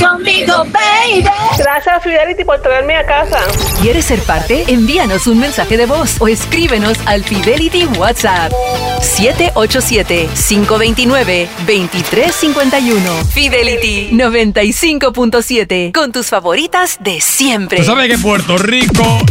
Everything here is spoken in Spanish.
conmigo, baby. Gracias, Fidelity, por traerme a casa. ¿Quieres ser parte? Envíanos un mensaje de voz o escríbenos al Fidelity WhatsApp 787-529-2351. Fidelity 95.7, con tus favoritas de siempre. Tú sabes que Puerto Rico